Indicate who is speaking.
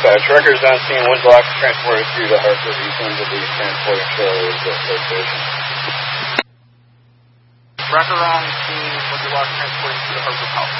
Speaker 1: Dispatch. Records on scene. Windlock transported through the Hartford. East winds of the transporting trailers at location.
Speaker 2: Record on scene. Windlock transported through the Hartford House.